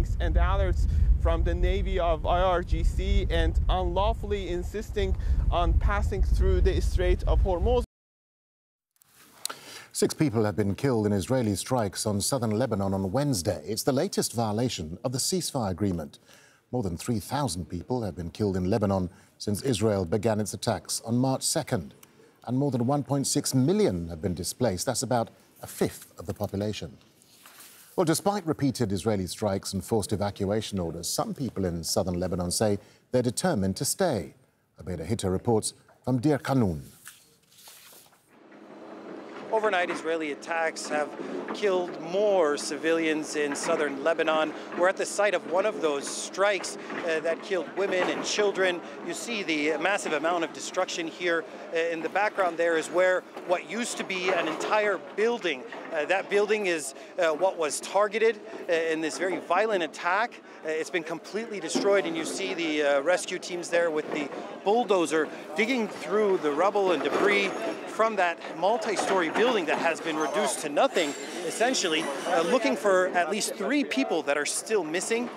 warnings and alerts from the Navy of IRGC and unlawfully insisting on passing through the Strait of Hormuz. 6 people have been killed in Israeli strikes on southern Lebanon on Wednesday. It's the latest violation of the ceasefire agreement. More than 3,000 people have been killed in Lebanon since Israel began its attacks on March 2nd. And more than 1.6 million have been displaced. That's about a fifth of the population. Well, despite repeated Israeli strikes and forced evacuation orders, some people in southern Lebanon say they're determined to stay. Abeda Hitta reports from Deir Kanun. Overnight Israeli attacks have killed more civilians in southern Lebanon. We're at the site of one of those strikes that killed women and children. You see the massive amount of destruction here. In the background there is where what used to be an entire building. That building is what was targeted in this very violent attack. It's been completely destroyed, and you see the rescue teams there with the bulldozer digging through the rubble and debris from that multi-story building that has been reduced to nothing, essentially, looking for at least 3 people that are still missing.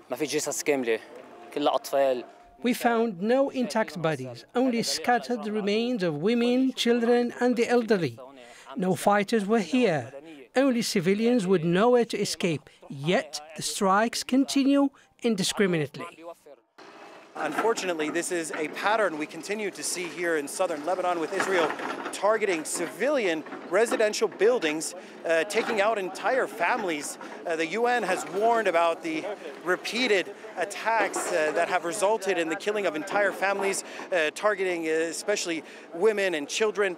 We found no intact bodies, only scattered remains of women, children, and the elderly. No fighters were here. Only civilians with nowhere to escape, yet the strikes continue indiscriminately. Unfortunately, this is a pattern we continue to see here in southern Lebanon, with Israel targeting civilian residential buildings, taking out entire families. The UN has warned about the repeated attacks that have resulted in the killing of entire families, targeting especially women and children.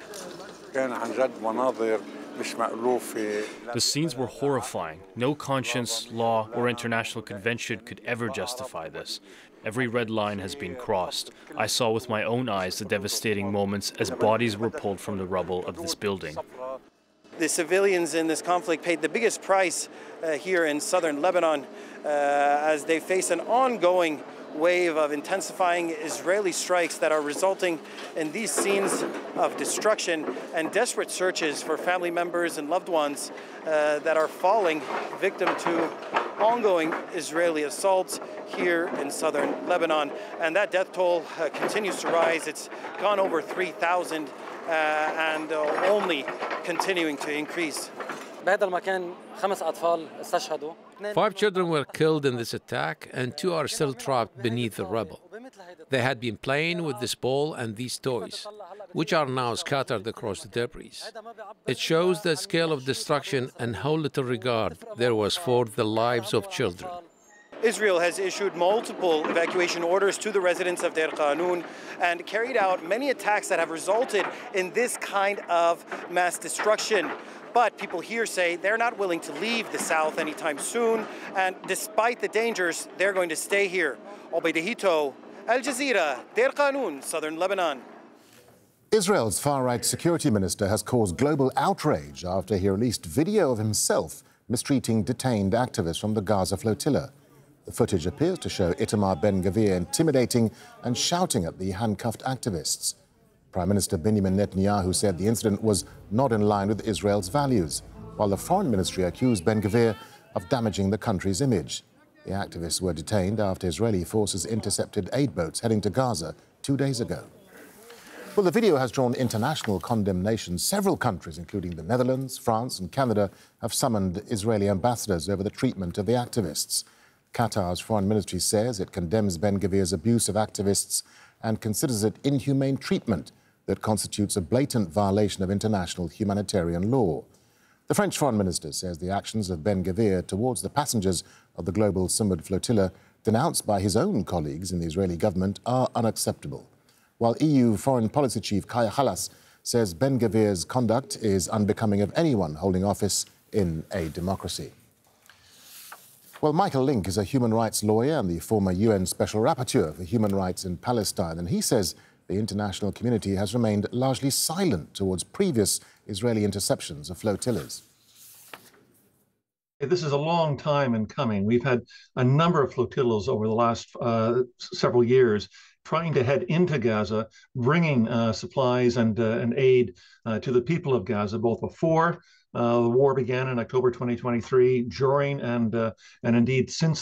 The scenes were horrifying. No conscience, law, or international convention could ever justify this. Every red line has been crossed. I saw with my own eyes the devastating moments as bodies were pulled from the rubble of this building. The civilians in this conflict paid the biggest price here in southern Lebanon as they face an ongoing wave of intensifying Israeli strikes that are resulting in these scenes of destruction and desperate searches for family members and loved ones that are falling victim to ongoing Israeli assaults here in southern Lebanon. And that death toll continues to rise. It's gone over 3,000 and only continuing to increase. 5 children were killed in this attack, and 2 are still trapped beneath the rubble. They had been playing with this ball and these toys, which are now scattered across the debris. It shows the scale of destruction and how little regard there was for the lives of children. Israel has issued multiple evacuation orders to the residents of Deir Kanun and carried out many attacks that have resulted in this kind of mass destruction. But people here say they're not willing to leave the south anytime soon, and despite the dangers, they're going to stay here. Abeda Hitta, Al Jazeera, Deir Kanun, southern Lebanon. Israel's far-right security minister has caused global outrage after he released video of himself mistreating detained activists from the Gaza flotilla. The footage appears to show Itamar Ben-Gvir intimidating and shouting at the handcuffed activists. Prime Minister Benjamin Netanyahu said the incident was not in line with Israel's values, while the Foreign Ministry accused Ben-Gvir of damaging the country's image. The activists were detained after Israeli forces intercepted aid boats heading to Gaza 2 days ago. Well, the video has drawn international condemnation. Several countries, including the Netherlands, France and Canada, have summoned Israeli ambassadors over the treatment of the activists. Qatar's foreign ministry says it condemns Ben-Gvir's abuse of activists and considers it inhumane treatment that constitutes a blatant violation of international humanitarian law. The French foreign minister says the actions of Ben-Gvir towards the passengers of the global Sumud flotilla, denounced by his own colleagues in the Israeli government, are unacceptable. While EU Foreign Policy Chief Kaja Kallas says Ben-Gvir's conduct is unbecoming of anyone holding office in a democracy. Well, Michael Lynk is a human rights lawyer and the former UN Special Rapporteur for Human Rights in Palestine, and he says the international community has remained largely silent towards previous Israeli interceptions of flotillas. This is a long time in coming. We've had a number of flotillas over the last several years trying to head into Gaza, bringing supplies and aid to the people of Gaza, both before the war began in October 2023, during and indeed since